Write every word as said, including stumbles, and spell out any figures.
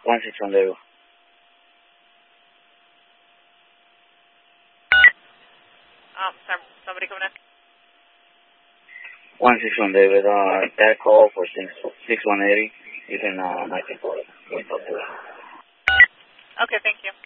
one six one David. Um, sorry, somebody coming in? one six one David, uh, that call for six one eighty. You can, uh, I can call it. Okay, thank you.